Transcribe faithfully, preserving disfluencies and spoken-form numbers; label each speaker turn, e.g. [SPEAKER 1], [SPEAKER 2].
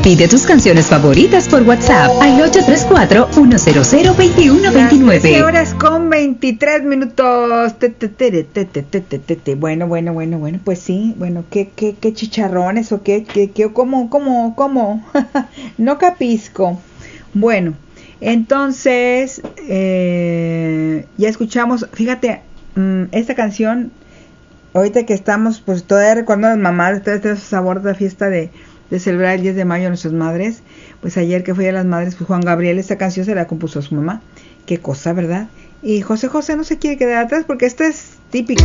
[SPEAKER 1] Pide tus canciones favoritas por WhatsApp al ocho tres cuatro, uno cero cero, dos uno dos nueve.
[SPEAKER 2] trece horas con veintitrés minutos. Te, te, te, te, te, te, te, te, te. Bueno, bueno, bueno, bueno, pues sí. Bueno, ¿qué, qué, qué chicharrones o qué, qué, qué, cómo, cómo, cómo? No capisco. Bueno, entonces, eh, ya escuchamos, fíjate, mmm, esta canción, ahorita que estamos, pues todavía recordando a las mamás, después de ese sabor de la fiesta de, de celebrar el diez de mayo a nuestras madres, pues ayer que fue a las madres, pues Juan Gabriel, esta canción se la compuso a su mamá, qué cosa, ¿verdad? Y José José no se quiere quedar atrás porque esta es típica.